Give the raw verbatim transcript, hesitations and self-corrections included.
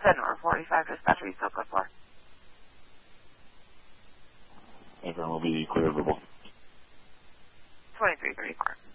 Denver forty-five dispatch, are you still good for? Everyone will be clear verbal. twenty-three thirty-four.